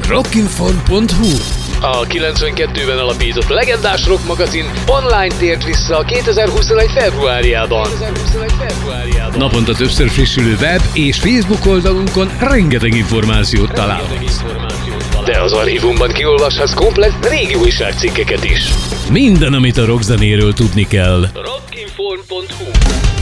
Rockinform.hu. A 92-ben alapított legendás rock magazin online tért vissza a 2021. februárjában. Naponta többször frissülő web és Facebook oldalunkon rengeteg információt találhatsz. De az archívumban kiolvashatsz komplett régi újságcikkeket is. Minden, amit a rockzenéről tudni kell. Rockinform.hu